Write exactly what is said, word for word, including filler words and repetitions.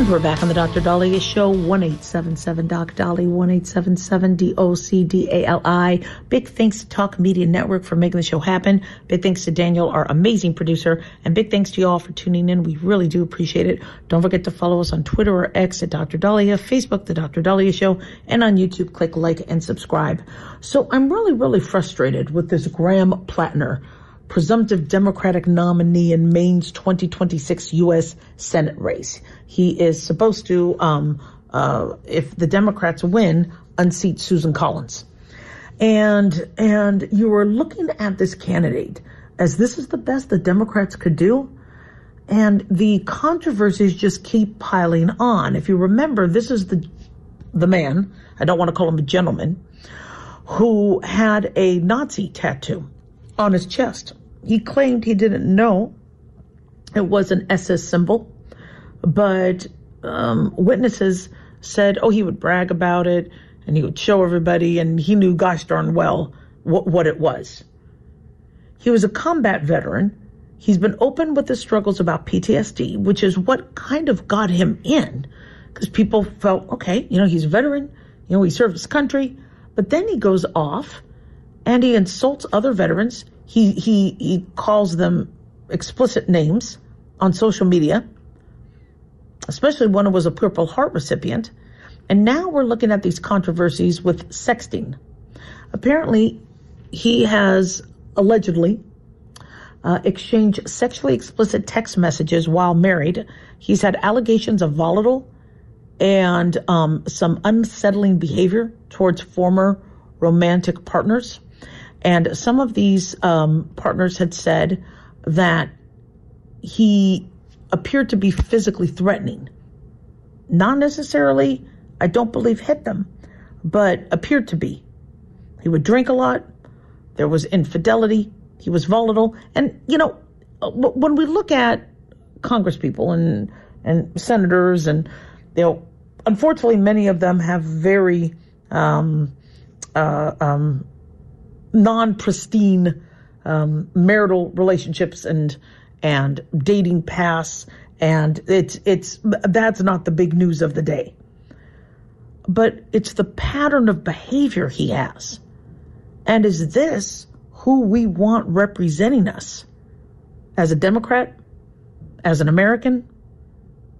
And we're back on the Doctor Daliah Show, one eight seven seven Doc Dolly, one eight seven seven D O C D A L I. Big thanks to Talk Media Network for making the show happen. Big thanks to Daniel, our amazing producer. And big thanks to you all for tuning in. We really do appreciate it. Don't forget to follow us on Twitter or X at Doctor Daliah, Facebook, The Doctor Daliah Show, and on YouTube, click like and subscribe. So I'm really, really frustrated with this Graham Plattner, presumptive Democratic nominee in Maine's twenty twenty-six U S Senate race. He is supposed to, um, uh, if the Democrats win, unseat Susan Collins. And, and you were looking at this candidate as this is the best the Democrats could do. And the controversies just keep piling on. If you remember, this is the, the man, I don't want to call him a gentleman, who had a Nazi tattoo on his chest. He claimed he didn't know it was an S S symbol, but um, witnesses said, oh, he would brag about it and he would show everybody, and he knew gosh darn well what, what it was. He was a combat veteran. He's been open with his struggles about P T S D, which is what kind of got him in, because people felt, okay, you know, he's a veteran, you know, he served his country, but then he goes off and he insults other veterans. He, he, he calls them explicit names on social media, especially one who was a Purple Heart recipient. And now we're looking at these controversies with sexting. Apparently, he has allegedly uh, exchanged sexually explicit text messages while married. He's had allegations of volatile and um, some unsettling behavior towards former romantic partners. And some of these um, partners had said that he appeared to be physically threatening. Not necessarily, I don't believe, hit them, but appeared to be. He would drink a lot. There was infidelity. He was volatile. And, you know, when we look at congresspeople and, and senators, and, you know, unfortunately, many of them have very um, uh, um, non-pristine um, marital relationships and and dating pasts, and it's it's that's not the big news of the day. But it's the pattern of behavior he has. And is this who we want representing us as a Democrat, as an American,